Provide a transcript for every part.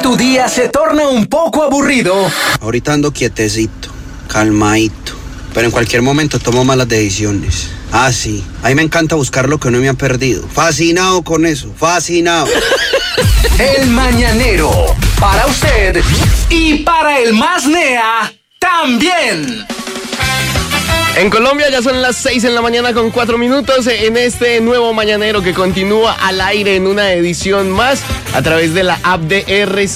tu día se torna un poco aburrido. Ahorita ando quietecito, calmadito, pero en cualquier momento tomo malas decisiones. Ah, sí, a mí me encanta buscar lo que no me ha perdido. Fascinado con eso, fascinado. El Mañanero, para usted y para el más nea también. En Colombia ya son las 6 de la mañana con 4 minutos en este nuevo Mañanero que continúa al aire en una edición más a través de la app de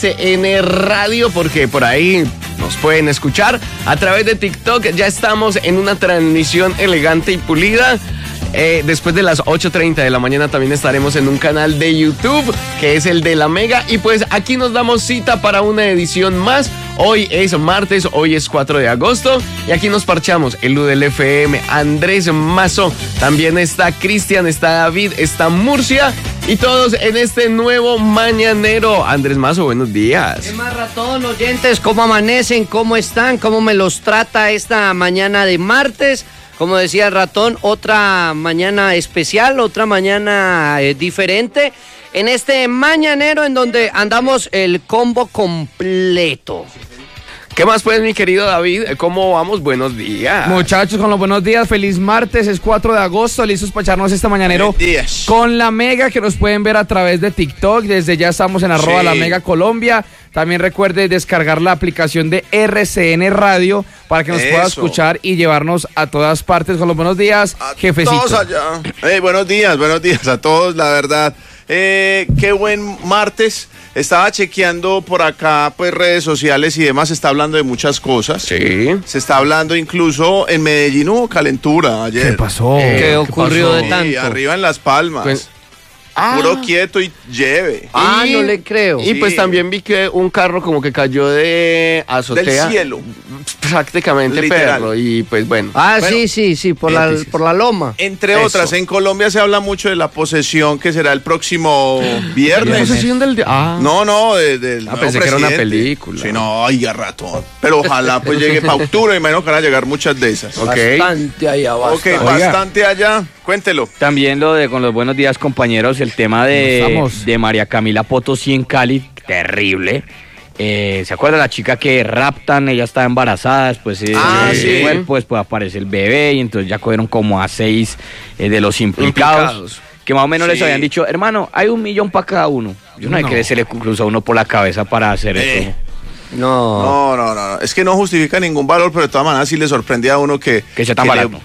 RCN Radio, porque por ahí nos pueden escuchar. A través de TikTok ya estamos en una transmisión elegante y pulida. Después de las 8:30 de la mañana también estaremos en un canal de YouTube que es el de La Mega, y pues aquí nos damos cita para una edición más. Hoy es martes, hoy es 4 de agosto y aquí nos parchamos. El U del FM, Andrés Mazo, también está Cristian, está David, está Murcia y todos en este nuevo Mañanero. Andrés Mazo, buenos días. ¿Qué más, ratón, oyentes? ¿Cómo amanecen? ¿Cómo están? ¿Cómo me los trata esta mañana de martes? Como decía el ratón, otra mañana especial, otra mañana diferente. En este Mañanero en donde andamos el combo completo. ¿Qué más pues, mi querido David? ¿Cómo vamos? Buenos días. Muchachos, con los buenos días, feliz martes, es 4 de agosto, listos para echarnos este Mañanero con La Mega, que nos pueden ver a través de TikTok. Desde ya estamos en @ La Mega Colombia. También recuerde descargar la aplicación de RCN Radio para que nos pueda escuchar y llevarnos a todas partes. Con los buenos días, jefecito. Todos allá. Buenos días a todos, la verdad. Qué buen martes. Estaba chequeando por acá, pues, redes sociales y demás. Se está hablando de muchas cosas. Sí. Se está hablando incluso en Medellín hubo calentura ayer. ¿Qué pasó? ¿Qué ocurrió de tanto? Arriba en Las Palmas. Pues, puro quieto y lleve. No le creo. Y pues también vi que un carro como que cayó de azotea. Del cielo. Prácticamente, Literal. perro. Y pues bueno. Bueno, sí, por la loma. Entre otras, en Colombia se habla mucho de la posesión que será el próximo viernes. ¿Posesión del día? No, del nuevo pensé que era una presidente. película. Sí, no, ay, a ratón. Pero ojalá pues llegue para octubre, imagino que van a llegar muchas de esas. Ok. Bastante allá, bastante. Ok, bastante allá. Cuéntelo. También lo de con los buenos días, compañeros, el tema de María Camila Potosí en Cali, terrible. ¿Se acuerda la chica que raptan? Ella estaba embarazada, después sí. cuerpo, después aparece el bebé y entonces ya cogieron como a 6 de los implicados. Que más o menos les habían dicho, hermano, hay 1 millón para cada uno. Yo no hay que se le cruza a uno por la cabeza para hacer eso. No. Es que no justifica ningún valor, pero de todas maneras sí le sorprende a uno que sea tan barato.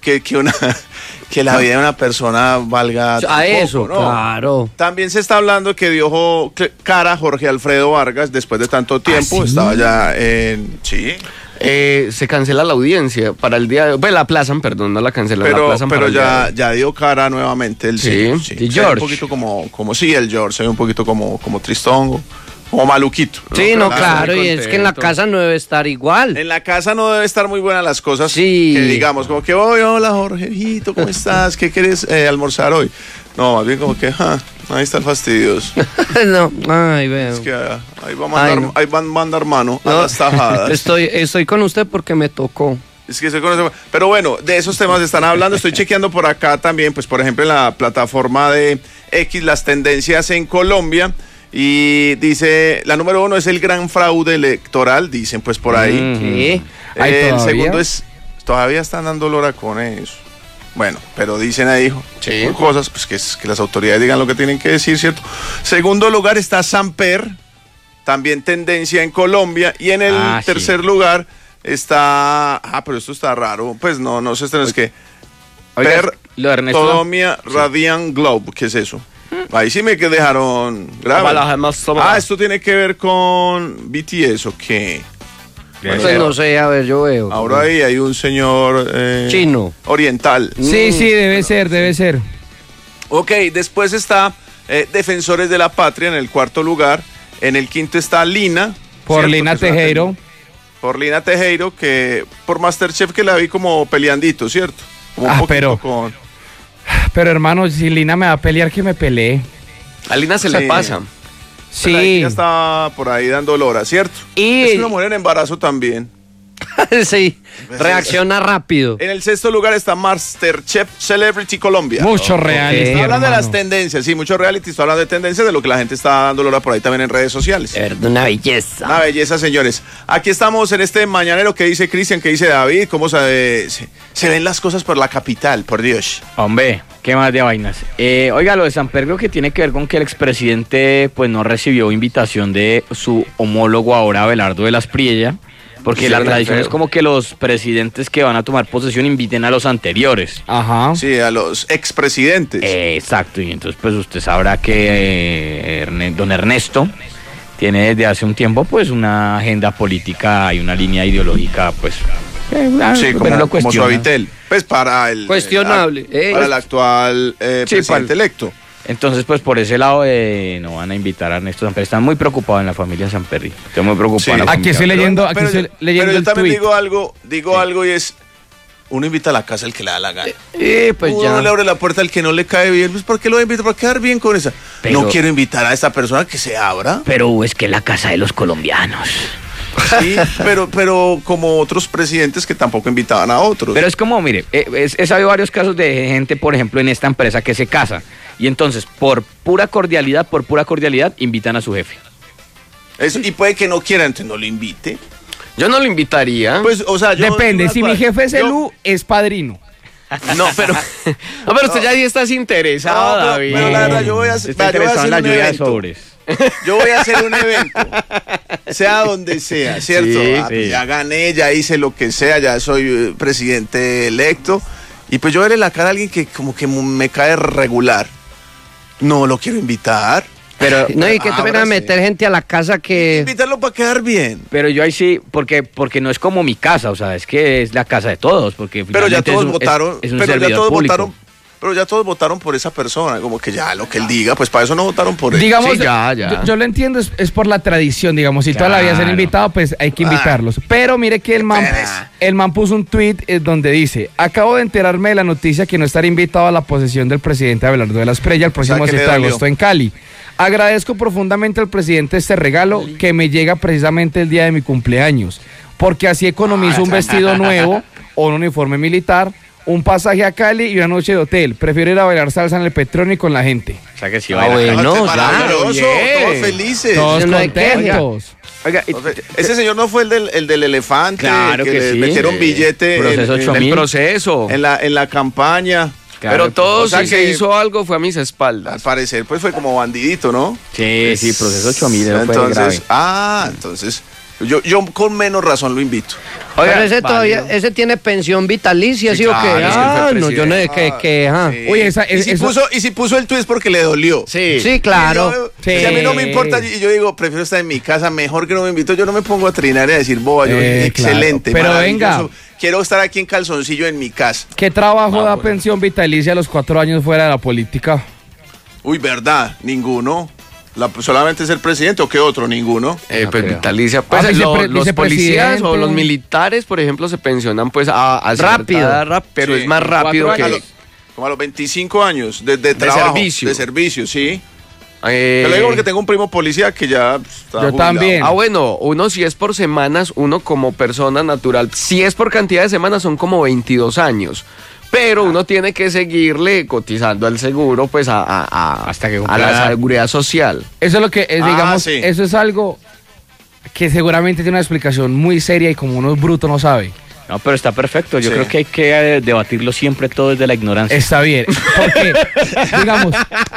Que la vida de una persona valga A poco, eso, ¿no? claro. También se está hablando que dio cara Jorge Alfredo Vargas después de tanto tiempo. ¿Sí? Estaba ya en... Sí. Se cancela la audiencia para el día de hoy. Pues la aplazan, perdón, no la cancelan, la aplazan para el día de hoy. ya dio cara nuevamente el Sí. sí. Y Se ve George. un poquito como sí, el George, se ve un poquito como tristongo, como maluquito. Sí, ¿no? claro, y es que en la contento. casa no debe estar igual. En la casa no debe estar muy buenas las cosas. Sí. Que digamos, como que, hola Jorgejito, ¿cómo estás? ¿Qué quieres almorzar hoy? No, más bien como que, ahí está el fastidioso. No, ay, veo. Es que ahí va a mandar mano a No. las tajadas. Estoy con usted porque me tocó. Es que se conoce. Pero bueno, de esos temas están hablando. Estoy chequeando por acá también, pues por ejemplo en la plataforma de X, las tendencias en Colombia. Y dice, la número 1 es el gran fraude electoral, dicen pues por ahí. ¿Qué? El segundo es, todavía están dando lora con eso. Bueno, pero dicen ahí cosas, pues que las autoridades digan lo que tienen que decir, ¿cierto? Segundo lugar está Samper, también tendencia en Colombia. Y en el tercer lugar está, pero esto está raro, pues no sé, es que Per lo de Ernesto Todomia Radiant Globe, ¿qué es eso? Ahí sí me que dejaron grave. Esto tiene que ver con BTS o qué. Pues no sé, a ver, yo veo. Ahora ahí hay un señor chino oriental. Sí, debe ser. Ok, después está Defensores de la Patria en el cuarto lugar. En el quinto está Lina. Por ¿cierto? Lina Tejero. Por Lina Tejero, que por Masterchef que la vi como peleandito, ¿cierto? Como un poquito Pero hermano, si Lina me va a pelear, que me pelee. A Lina se le pasa. Sí. Ya está por ahí dando lora, ¿cierto? Y es una mujer en embarazo también. Sí, reacciona rápido. En el sexto lugar está Masterchef Celebrity Colombia. Mucho reality, Estoy hablando de hermano. las tendencias, sí, mucho reality. Estoy hablando de tendencias, de lo que la gente está dando lora por ahí también en redes sociales. Una belleza. Una belleza, señores. Aquí estamos en este mañanero. ¿Qué dice Cristian? ¿Qué dice David? ¿Cómo se ven las cosas por la capital? Por Dios. Hombre, qué más de vainas. Oiga, lo de Samper creo que tiene que ver con que el expresidente pues no recibió invitación de su homólogo ahora, Abelardo de la Espriella, porque la tradición es como que los presidentes que van a tomar posesión inviten a los anteriores. Ajá. Sí, a los expresidentes. Exacto, y entonces pues usted sabrá que don Ernesto tiene desde hace un tiempo pues una agenda política y una línea ideológica pues... Sí, como Suavitel. Pues para el... Cuestionable. Para el actual presidente electo. Entonces, pues por ese lado no van a invitar a Ernesto Samper. Están muy preocupados en la familia Samperri. Estoy muy preocupado. Sí. En la Aquí familia. estoy leyendo, Pero yo también tweet. digo algo y es... Uno invita a la casa al que le da la gana. Pues Uno ya. no le abre la puerta al que no le cae bien. Pues ¿por qué lo invito? ¿Para quedar bien con esa? Pero- No quiero invitar a esta persona que se abra. Pero es que es la casa de los colombianos. Sí, pero como otros presidentes que tampoco invitaban a otros. Pero es como, mire, he sabido varios casos de gente, por ejemplo, en esta empresa que se casa. Y entonces, por pura cordialidad, invitan a su jefe. Y puede que no quiera, entonces no lo invite. Yo no lo invitaría. Pues, o sea, yo Depende, digo si una mi cosa, jefe es yo- Elú, es padrino. No, pero usted ya sí estás interesado, No, David. pero la verdad, yo voy a hacer Está interesado en la un lluvia de evento. sobres. Yo voy a hacer un evento, sea donde sea, ¿cierto? Sí, Pues sí. ya gané, ya hice lo que sea, ya soy presidente electo. Y pues yo veré la cara a alguien que como que me cae regular. No lo quiero invitar. Pero, No, y que te vengan a meter gente a la casa que... Invitarlo para quedar bien. pero yo ahí sí, porque no es como mi casa, o sea, es que es la casa de todos. Porque Pero ya finalmente todos es un- votaron. es un pero ya servidor todos público. votaron. Pero ya todos votaron por esa persona, como que ya lo que él diga, pues para eso no votaron por él. Digamos, Sí, ya. Yo lo entiendo, es por la tradición, digamos. Si toda la vida se han Claro. invitado, pues hay que invitarlos. Pero mire que el man puso un tweet donde dice: acabo de enterarme de la noticia que no estaré invitado a la posesión del presidente Abelardo de la Espriella el próximo que le 7 de dolió. agosto en Cali. Agradezco profundamente al presidente este regalo que me llega precisamente el día de mi cumpleaños, porque así economizo un vestido nuevo o un uniforme militar, un pasaje a Cali y una noche de hotel. Prefiero ir a bailar salsa en el Petrón y con la gente. O sea que sí, Ah, bueno, Este ya, maravilloso, oye. todos felices. Todos no hay queja. contentos. Oiga, Ese señor no fue el del elefante, Claro que le sí. metieron billete Proceso en, 8000. El proceso. en la campaña. claro, Pero todo o sea si se que- hizo algo fue a mis Al espaldas. parecer, pues fue como bandidito, ¿no? Sí, proceso 8000 fue grave. Entonces, yo con menos razón lo invito. Pero ese válido. todavía, ese tiene pensión vitalicia, ¿sí, o claro, qué? es que él fue No, yo no sé que, ajá. Sí. Oye, esa- y, si eso- puso el tweet porque le dolió. Sí. Sí, claro. Y yo, Sí. si a mí no me importa, y yo digo, prefiero estar en mi casa, mejor que no me invito. Yo no me pongo a trinar y a decir, boba, excelente. Claro. Pero maravilloso. venga. Quiero estar aquí en calzoncillo en mi casa. ¿Qué trabajo da pensión vitalicia a los 4 años fuera de la política? Uy, ¿verdad? Ninguno. ¿Solamente es el presidente o qué otro? Ninguno. Pues creo. vitalicia. Pues los policías o los militares, por ejemplo, se pensionan pues a Rápido. cierta edad, pero Sí. es más rápido 4 que... años. Como a los 25 años de trabajo. servicio. De servicio, sí. Eh, Te lo digo porque tengo un primo policía que ya está Yo jubilado. también. bueno, uno si es por semanas, uno como persona natural, si es por cantidad de semanas son como 22 años. Pero uno tiene que seguirle cotizando al seguro, pues Hasta que a cumpla la la edad. seguridad social. Eso es lo que es, digamos, sí. eso es algo que seguramente tiene una explicación muy seria y como uno es bruto no sabe. No, pero está perfecto. Yo Sí. creo que hay que debatirlo siempre todo desde la ignorancia. Está bien. Porque, digamos,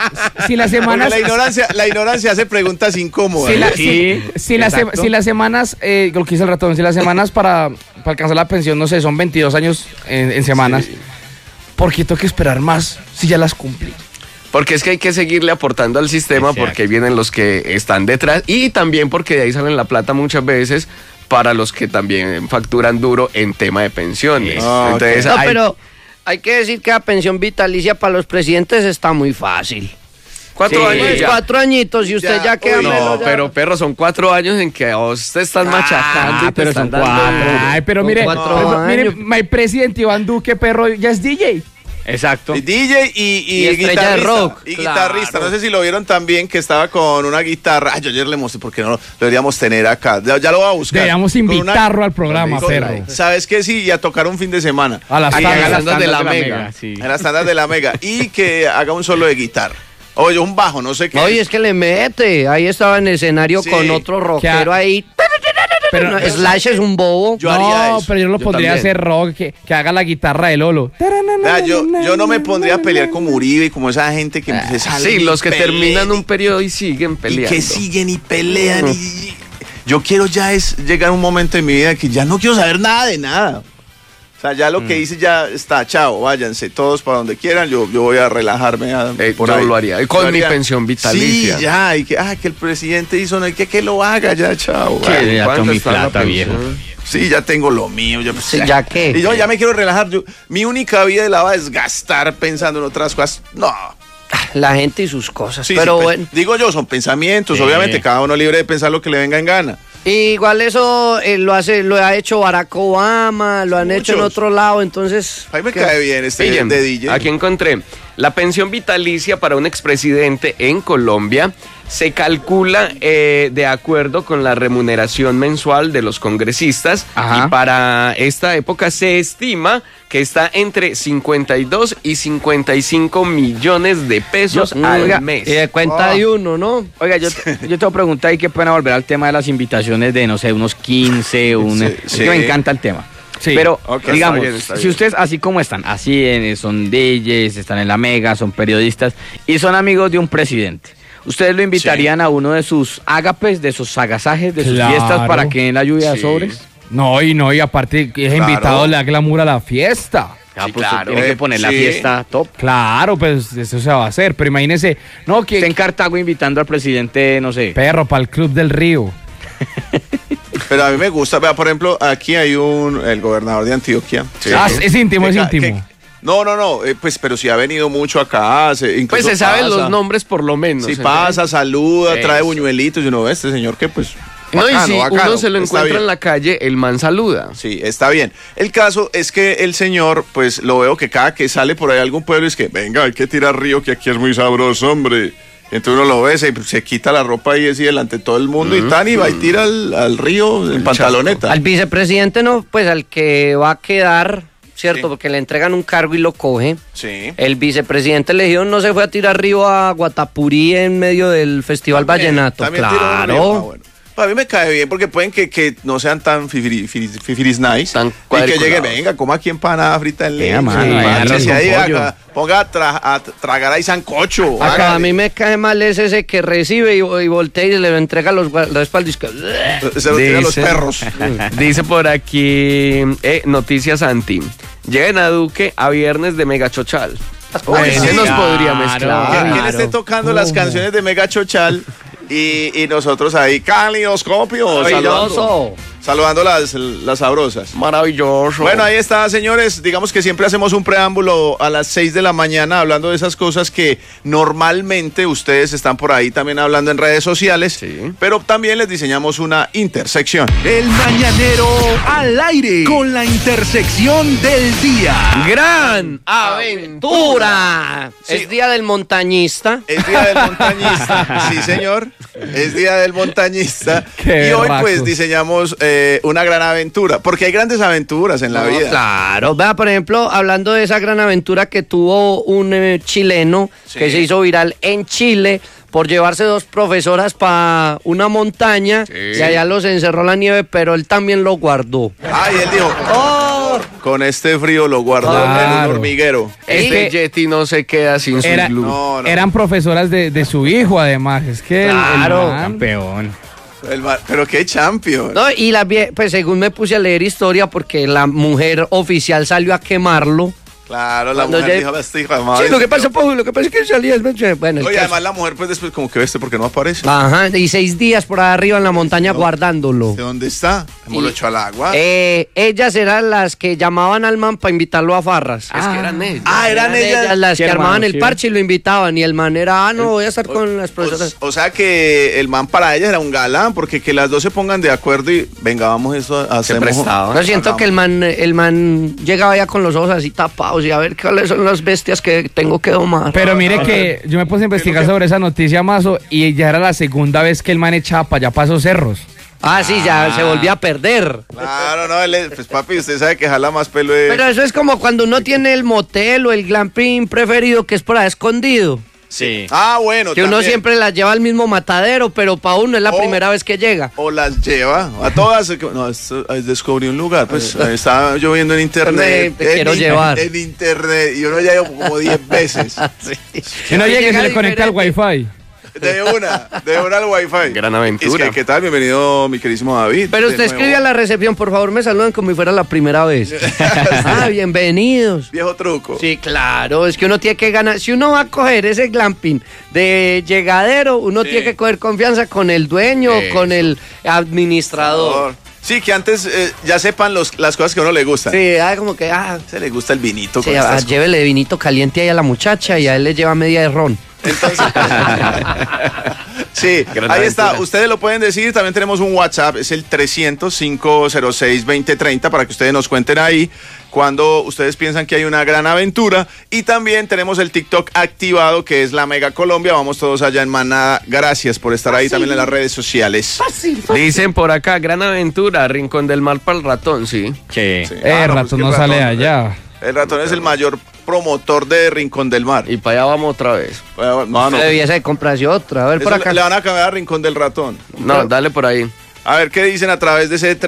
si las Porque semanas... la ignorancia hace preguntas incómodas. Si, la- Sí, si las exacto. si las semanas, lo que dice el ratón, si las semanas para alcanzar la pensión, no sé, son 22 años en semanas, ¿por qué tengo que esperar más si ya las cumplí? Porque es que hay que seguirle aportando al sistema, Exacto. porque ahí vienen los que están detrás y también porque de ahí salen la plata muchas veces para los que también facturan duro en tema de pensiones. Ah, ok. Entonces, No, hay- pero hay que decir que la pensión vitalicia para los presidentes está muy fácil. 4 Sí. años Pues ya. 4 añitos y usted Ya, ya queda uy, menos. No, ya. pero perro, son 4 años en que a vos te están machacando y te pero están son dando 4. duro. Ay, pero Con mire, 4 mire, años. my presidente Iván Duque, perro, ya es DJ. Exacto. DJ y estrella de rock. Y guitarrista. No sé si lo vieron también, que estaba con una guitarra. Yo ayer le mostré porque no lo deberíamos tener acá. Ya lo voy a buscar. Deberíamos invitarlo al programa, perro. ¿Sabes qué? Sí, y a tocar un fin de semana. A las tandas de la Mega. Sí. En las tandas de la Mega. Y que haga un solo de guitarra. Oye, un bajo, no sé qué. Oye, es que le mete. Ahí estaba en el escenario con otro rockero ahí. Pero Slash es un bobo. Yo haría eso. Pero yo lo pondría a hacer rock, que haga la guitarra de Lolo. Yo no me pondría a pelear como Uribe y como esa gente que se sale. Sí, los que pelean, terminan un periodo y siguen peleando. Y que siguen y pelean. Y yo quiero ya es llegar a un momento en mi vida que ya no quiero saber nada de nada. O sea, ya lo que hice ya está, chao, váyanse todos para donde quieran, yo voy a relajarme por yo ahí. lo haría, con mi pensión vitalicia. Sí, ya, y que el presidente hizo, no hay que lo haga, ya, chao. Que ya con mi plata, viejo. Sí, ya tengo lo mío. ¿Ya qué? Y yo ya me quiero relajar. Mi única vida la va a desgastar pensando en otras cosas. No. La gente y sus cosas, Sí, pero sí, bueno. digo yo, son pensamientos, obviamente, cada uno libre de pensar lo que le venga en gana. Igual eso lo ha hecho Barack Obama, lo han hecho en otro lado, entonces... A mí me cae bien Pillen, de DJ. Aquí encontré. La pensión vitalicia para un expresidente en Colombia se calcula de acuerdo con la remuneración mensual de los congresistas. Ajá. Y para esta época se estima que está entre 52 y 55 millones de pesos al mes. Y de cuenta de uno, ¿no? Oiga, yo te voy a preguntar y qué pena volver al tema de las invitaciones de, no sé, unos 15, es que me encanta el tema. Sí. Pero, Okay, digamos, está bien. si ustedes, así como están, son DJs, están en la Mega, son periodistas y son amigos de un presidente, ¿ustedes lo invitarían a uno de sus ágapes, de sus agasajes, de sus fiestas para que en la lluvia de sobres? No, y aparte es invitado, le da glamour a la fiesta. Pues claro. tiene que poner la fiesta top. Claro, pues eso se va a hacer, pero imagínese, no, que Está en Cartago invitando al presidente, no sé. perro para el Club del Río. Pero a mí me gusta, vea, por ejemplo, aquí hay el gobernador de Antioquia. Es íntimo, es íntimo. No, pues, pero si ha venido mucho acá, incluso Pues se saben pasa. los nombres por lo menos. Si pasa, saluda, trae Eso. buñuelitos, y uno ve este señor que pues... No, y si bacano, uno se lo está encuentra bien. en la calle, el man saluda. Sí, está bien. El caso es que el señor, pues lo veo que cada que sale por ahí a algún pueblo es que, venga, hay que tirar río, que aquí es muy sabroso, hombre. Entonces uno lo ve, se quita la ropa y así delante de todo el mundo y tan, y va y tira al río en pantaloneta. Al vicepresidente no, pues al que va a quedar, ¿cierto? Sí. Porque le entregan un cargo y lo coge. Sí. El vicepresidente elegido no se fue a tirar río a Guatapurí en medio del Festival Vallenato. También tiró un río. Claro. Bueno. Para mí me cae bien porque pueden que no sean tan fifiris nice. Tan Y que cuadriculados. llegue, venga, coma aquí empanada frita en leche. mano, ahí arroz con pollo. Ponga a tragar ahí sancocho. Acá hágale. a mí me cae mal es ese que recibe y voltea y le entrega los espaldas. Se lo tira a los Dice- perros. Dice por aquí, Noticias Anti. Lleguen a Duque a viernes de Mega Chochal. Ese sí. nos podría Que mezclar. él esté tocando las canciones de Mega Chochal y nosotros ahí, calidoscopio, saludando las sabrosas. Maravilloso. Bueno, ahí está, señores. Digamos que siempre hacemos un preámbulo a las 6 de la mañana hablando de esas cosas que normalmente ustedes están por ahí también hablando en redes sociales, Sí. pero también les diseñamos una intersección. El mañanero al aire con la intersección del día. Gran aventura. ¡Pura! Sí. Es día del montañista. Es Día del Montañista, sí señor, es Día del Montañista. Qué Y hoy berracos. pues diseñamos una gran aventura, porque hay grandes aventuras en la No, vida. Claro, vea, por ejemplo, hablando de esa gran aventura que tuvo un chileno Sí. que se hizo viral en Chile por llevarse 2 profesoras para una montaña y allá los encerró la nieve, pero él también lo guardó. Ay, él dijo, con este frío lo guardo en un Claro. hormiguero. Este Yeti no se queda sin su Era- glue. No. Eran profesoras de su hijo, además. Es que el Claro. man- Campeón. Pero qué champion. No, y pues según me puse a leer historia porque la mujer oficial salió a quemarlo. Claro, la Cuando mujer ya- dijo, esta hija de madre. Sí, lo que pasa, Pau, lo que pasa es que salía el... Bueno, el Oye, caso. además la mujer pues después como que porque no aparece. Ajá, y 6 días por ahí arriba en la montaña guardándolo. ¿De dónde está? ¿Cómo lo echó al agua? Ellas eran las que llamaban al man para invitarlo a farras. Es que eran ellas. Eran ellas las que armaban el sí. parche y lo invitaban. Y el man era, no, voy a estar con las profesoras. O sea que el man para ellas era un galán, porque que las dos se pongan de acuerdo y venga, vamos eso, hacemos. prestaban. Yo siento que el man llegaba ya con los ojos así tapados y a ver cuáles son las bestias que tengo que domar. Pero mire que yo me puse a investigar sobre esa noticia, Mazo, y ya era la segunda vez que el man echaba para allá para esos cerros. Ah, sí, ya se volvía a perder. Claro, no, pues papi, usted sabe que jala más pelo de... Pero eso es como cuando uno tiene el motel o el glamping preferido que es por ahí escondido. Sí. Bueno, Que uno también. siempre las lleva al mismo matadero, pero para uno es la primera vez que llega. O las lleva a todas. No, descubrí un lugar. Pues estaba yo viendo en internet. Te quiero llevar. En internet. Y uno ya lleva como 10 veces. Que no llegue, Llega se le conecta al Wi-Fi. De una al wifi. Gran aventura. Es que, ¿qué tal? Bienvenido, mi queridísimo David. Pero De usted nuevo. escribe a la recepción, por favor, me saludan como si fuera la primera vez. Bienvenidos. Viejo truco. Sí, claro, es que uno tiene que ganar. Si uno va a coger ese glamping de llegadero, uno tiene que coger confianza con el dueño, con el administrador. Sí, que antes ya sepan las cosas que a uno le gustan. Sí, como que, Se le gusta el vinito. sí, con estas llévele vinito caliente ahí a la muchacha y a él le lleva media de ron. Entonces, sí, Gran ahí está. aventura. Ustedes lo pueden decir. También tenemos un WhatsApp, es el 300-506-2030 para que ustedes nos cuenten ahí cuando ustedes piensan que hay una gran aventura. Y también tenemos el TikTok activado, que es la Mega Colombia. Vamos todos allá en manada. Gracias por estar ahí también en las redes sociales. Dicen por acá, gran aventura, Rincón del Mar para el ratón, sí. Sí. Sí. Ratón no sale de allá. El ratón es el mayor promotor de Rincón del Mar. Y para allá vamos otra vez. No. Debiese de comprarse otra. A ver, por Eso acá. le van a cambiar a Rincón del Ratón. No, dale por ahí. A ver qué dicen a través de ese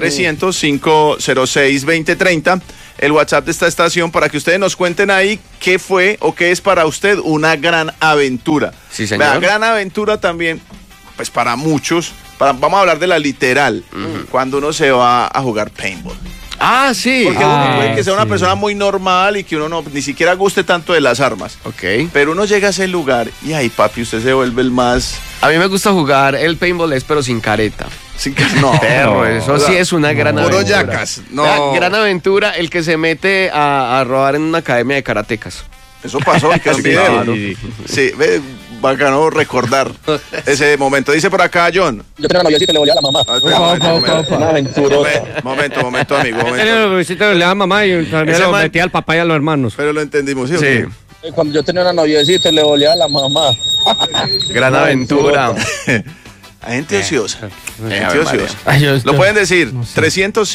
300-506-2030, el WhatsApp de esta estación, para que ustedes nos cuenten ahí qué fue o qué es para usted una gran aventura. Sí, señor. La gran aventura también, pues para muchos, vamos a hablar de la literal, cuando uno se va a jugar paintball. Ah, sí. Porque uno puede que sea una sí. persona muy normal y que uno ni siquiera guste tanto de las armas. Ok. Pero uno llega a ese lugar y ahí, papi, usted se vuelve el más... A mí me gusta jugar el paintball, pero sin careta. No, Perro, eso sí es una gran puro aventura. yacas. No. Vea, gran aventura el que se mete a robar en una academia de karatecas. Eso pasó, y casi Claro. Sí, ve, bacano recordar ese momento. Dice por acá John. Yo tenía una noviecita y le volví a la mamá. Una aventurosa. Momento, amigo. Le da a mamá y también Ese lo man- metía al papá y a los hermanos. Pero lo entendimos, ¿sí? o Sí. qué? Cuando yo tenía una noviecita y le volví a la mamá. Gran aventura. Hay gente ociosa. Gente Ave ociosa. María. Lo pueden decir. No sé.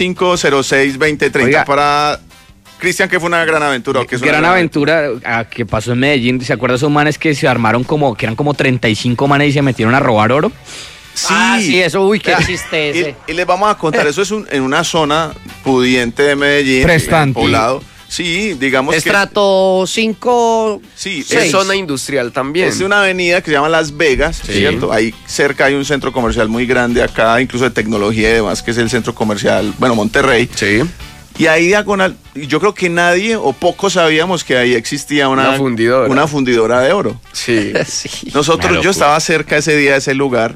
305-06-2030 Oiga. para... Cristian, que fue una gran aventura. ¿O qué es una Gran aventura que pasó en Medellín. ¿Se acuerdan esos manes que se armaron que eran como 35 manes y se metieron a robar oro? Sí. Eso, uy, qué Vea, chiste ese. Y les vamos a contar, eso es en una zona pudiente de Medellín. Prestante. Poblado. Sí, digamos Estrato 5. Sí, Es zona industrial también. es de una avenida que se llama Las Vegas, Sí. ¿cierto? Ahí cerca hay un centro comercial muy grande acá, incluso de tecnología y demás, que es el centro comercial, Monterrey. Sí. Y ahí diagonal, yo creo que nadie o pocos sabíamos que ahí existía Una fundidora. una fundidora de oro. Sí. Sí. Nosotros, yo estaba cerca ese día de ese lugar,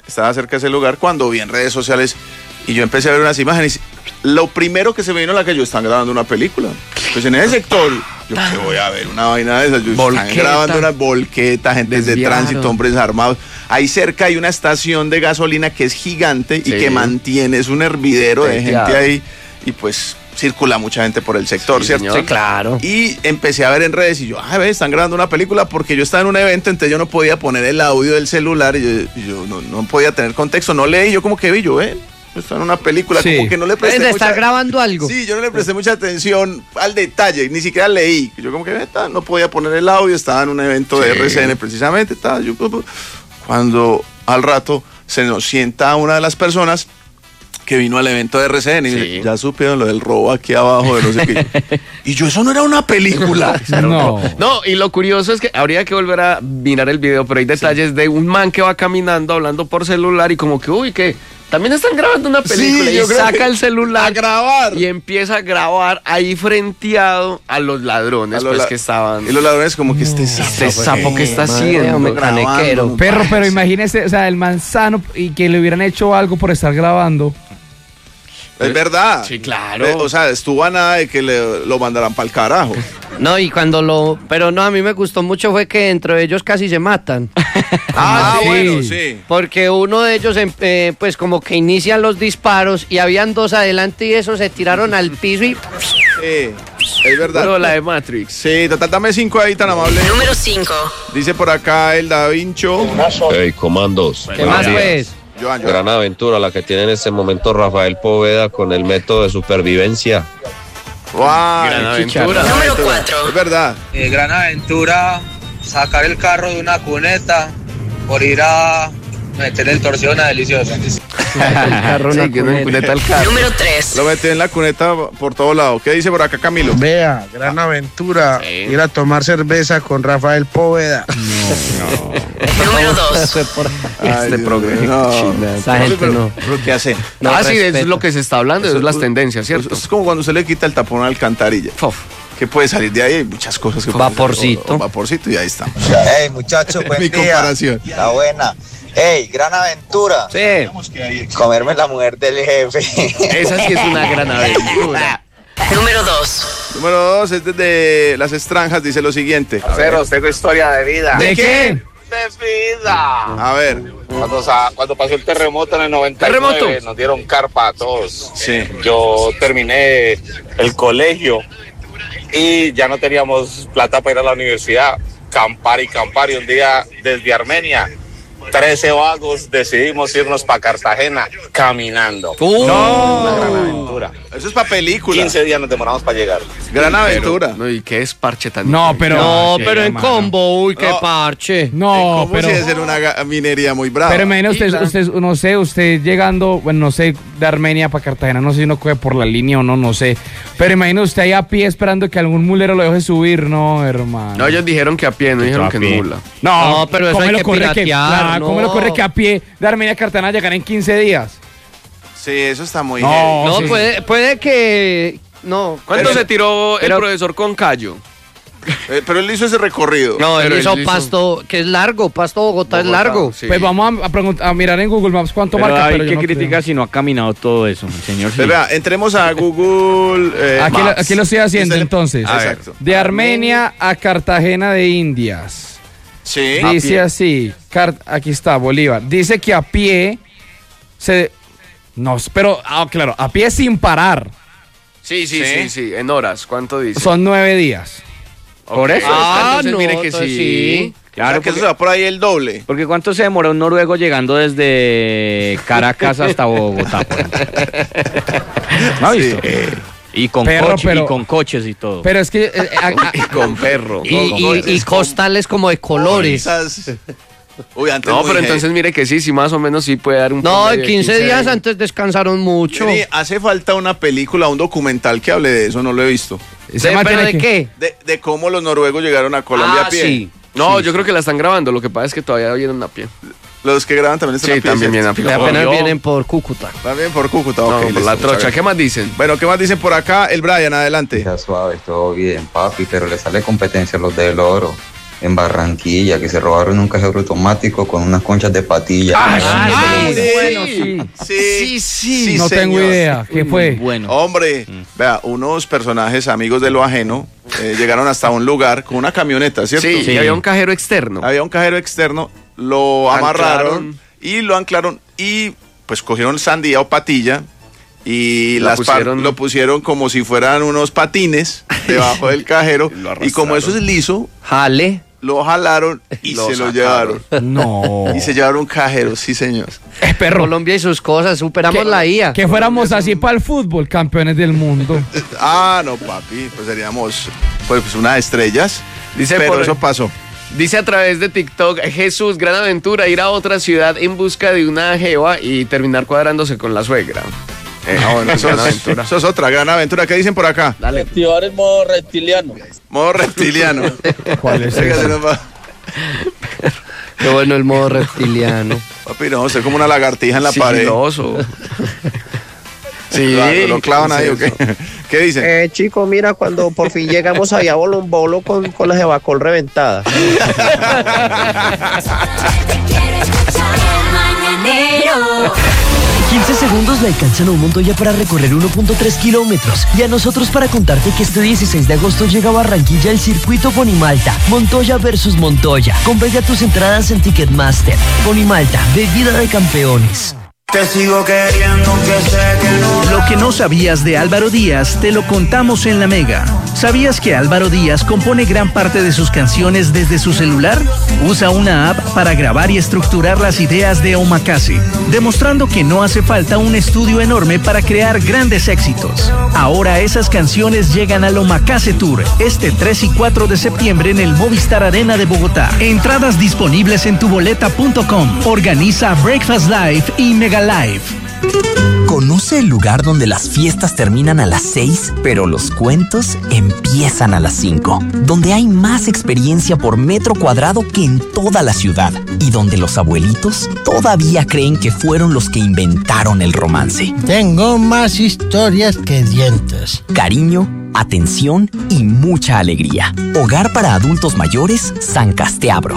cuando vi en redes sociales y yo empecé a ver unas imágenes. Lo primero que se me vino a la que yo están grabando una película. Pues en ese sector, yo que voy a ver una vaina de esas. Están Volqueta. grabando una volqueta, gente de Desviaron. tránsito, hombres armados. Ahí cerca hay una estación de gasolina que es gigante y Sí. que mantiene, es un hervidero de Teteado. gente ahí. Y pues circula mucha gente por el sector, Sí, ¿cierto? señor. Sí, claro. Y empecé a ver en redes y yo, ve, están grabando una película porque yo estaba en un evento, entonces yo no podía poner el audio del celular y yo no podía tener contexto, no leí, yo como que vi, está en una película, Sí. como que no le presté Deben de mucha... estar grabando algo. Sí, yo no le presté mucha atención al detalle, ni siquiera leí. Yo como que no podía poner el audio, estaba en un evento de Sí. RCN precisamente, cuando al rato se nos sienta una de las personas que vino al evento de RCN y Sí. dice, ya supieron lo del robo aquí abajo de no sé qué. Y yo, eso no era una película. No. No, y lo curioso es que habría que volver a mirar el video, pero hay detalles de un man que va caminando hablando por celular y como que, uy, que también están grabando una película Sí, y yo creo saca que el celular a grabar. y empieza a grabar ahí frenteado a los ladrones A los pues la- que estaban. Y los ladrones como que este sapo que está madre, haciendo. hombre, grabando, canequero. no Perro, pero parece. imagínese, o sea, el manzano y que le hubieran hecho algo por estar grabando. Es verdad. Sí, claro. O sea, estuvo a nada de que lo mandaran para el carajo. No, y pero no, a mí me gustó mucho fue que entre ellos casi se matan. Sí. Bueno, sí. Porque uno de ellos, pues como que inician los disparos y habían dos adelante y esos se tiraron al piso y... Sí, es verdad. Pero la de Matrix. Sí, total, dame 5 ahí, tan amable. Número 5. Dice por acá el Da Vincho. Hey, comandos. ¿Qué más, pues? Joan. Gran aventura la que tiene en este momento Rafael Poveda con el método de supervivencia. Wow, Gran aventura. Número 4. Es verdad. Gran aventura, sacar el carro de una cuneta por ir a meter el torcido a una deliciosa. Sí, que no cuneta el carro. Número 3. Lo metí en la cuneta por todo lado. ¿Qué dice por acá Camilo? Vea, gran aventura, ir a tomar cerveza con Rafael Poveda. Número 2. Esa gente no. ¿Qué hace? Sí, es lo que se está hablando, es las tendencias, ¿cierto? Es como cuando usted le quita el tapón a la alcantarilla. ¿Qué puede salir de ahí? Hay muchas cosas que Vaporcito. Vaporcito y ahí estamos. Hey, muchachos, buen Mi día. comparación. La buena. Hey, gran aventura. Sí. Comerme la mujer del jefe. Esa sí es una gran aventura. Número 2. Número 2 es desde Las Estranjas, dice lo siguiente. Ceros, tengo historia de vida. ¿De qué? De vida. A ver. Cuando pasó el terremoto en el 99, nos dieron carpa a todos. Sí. Yo terminé el colegio y ya no teníamos plata para ir a la universidad. Campar y un día desde Armenia 13 vagos decidimos irnos para Cartagena caminando. Una gran aventura. Eso es para película. 15 días nos demoramos para llegar. Gran aventura. No, ¿y qué es parche tan No, pero... No, pero en combo, uy, qué parche. No, ¿Cómo pero... si debe ser una minería muy brava? Pero imagina usted llegando, bueno, no sé, de Armenia para Cartagena, no sé si uno coge por la línea o no sé. Pero imagina usted ahí a pie esperando que algún mulero lo deje subir, no, hermano. No, ellos dijeron que a pie, no dijeron que en mula. No, pero eso ¿cómo hay le que ocurre piratear, ¿Cómo le ocurre que a pie de Armenia a Cartagena llegan en 15 días? Sí, eso está muy No, No, sí. puede que... No. ¿Cuánto se tiró el profesor Concayo? Pero él hizo ese recorrido. No, él Pero hizo él hizo- Pasto, que es largo, Pasto Bogotá es largo. Sí. Pues vamos a mirar en Google Maps cuánto Pero marca. hay Pero que yo no criticar si no ha caminado todo eso, señor. Pero vea, entremos a Google. Maps. Aquí lo estoy haciendo entonces. Exacto. De Armenia a Cartagena de Indias. Sí. Dice así, aquí está, Bolívar. Dice que a pie pero, claro, a pie sin parar. Sí, en horas. ¿Cuánto dice? Son 9 días. Por eso. Entonces mire que entonces sí. Claro que eso se va por ahí el doble. Porque ¿cuánto se demora un noruego llegando desde Caracas hasta Bogotá? Por ejemplo? ¿No ha visto? Y con coches y todo. Pero es que... Y con perro. Y costales como de colores. Uy, antes No, muy pero heavy. entonces mire que sí, más o menos sí puede dar un... No, promedio de 15 días días. antes descansaron mucho. Vení, hace falta una película, un documental que hable de eso, no lo he visto. ¿Pero de qué? De cómo los noruegos llegaron a Colombia a pie. Sí. No, yo creo que la están grabando, lo que pasa es que todavía vienen a pie. Los que graban también están a Sí, pie. también ¿cierto? vienen a pie. Apenas Obvio. vienen por Cúcuta. También por Cúcuta, No, ok. por listo, la muchas trocha. gracias. ¿Qué más dicen? Bueno, ¿qué más dicen por acá? El Brian, adelante. Ya suave, todo bien, papi, pero le sale competencia a los del Oro en Barranquilla, que se robaron un cajero automático con unas conchas de patilla. Sí, no tengo señor. idea. ¿Qué fue? Bueno. Hombre, vea, unos personajes amigos de lo ajeno llegaron hasta un lugar con una camioneta, ¿cierto? Sí, y había un cajero externo. Había un cajero externo, lo amarraron y lo anclaron y pues cogieron sandía o patilla y lo pusieron como si fueran unos patines debajo del cajero y como eso es liso, lo jalaron y se lo llevaron. No. Y se llevaron un cajero, sí señor. Es perro. Colombia y sus cosas, superamos la IA. Que fuéramos así para el fútbol, campeones del mundo. No papi, pues seríamos pues unas estrellas. Dice pero eso pasó. Dice a través de TikTok, Jesús, gran aventura, ir a otra ciudad en busca de una jeva y terminar cuadrándose con la suegra. Bueno, eso es otra gran aventura. ¿Qué dicen por acá? Dale. Activar el modo reptiliano. Modo reptiliano. ¿Cuál es ese? Qué bueno el modo reptiliano. Papi, no, usted como una lagartija en la pared. Sigiloso. Sí. ¿Lo clavan ahí o qué? ¿Qué dicen? Chico, mira, cuando por fin llegamos allá a Bolombolo con la jevacol reventada. 15 segundos le alcanzan a un Montoya para recorrer 1.3 kilómetros. Y a nosotros para contarte que este 16 de agosto llega a Barranquilla el circuito Ponimalta. Montoya versus Montoya. Compra ya tus entradas en Ticketmaster. Ponimalta, bebida de campeones. Te sigo queriendo, que sé que no. Lo que no sabías de Álvaro Díaz, te lo contamos en La Mega. ¿Sabías que Álvaro Díaz compone gran parte de sus canciones desde su celular? Usa una app para grabar y estructurar las ideas de Omakase, demostrando que no hace falta un estudio enorme para crear grandes éxitos. Ahora esas canciones llegan al Omakase Tour, este 3 y 4 de septiembre en el Movistar Arena de Bogotá. Entradas disponibles en tuboleta.com. Organiza Breakfast Live y Mega Live. ¿Conoce el lugar donde las fiestas terminan a las 6, pero los cuentos empiezan a las 5? Donde hay más experiencia por metro cuadrado que en toda la ciudad. Y donde los abuelitos todavía creen que fueron los que inventaron el romance. Tengo más historias que dientes. Cariño, atención y mucha alegría. Hogar para adultos mayores, San Casteabro.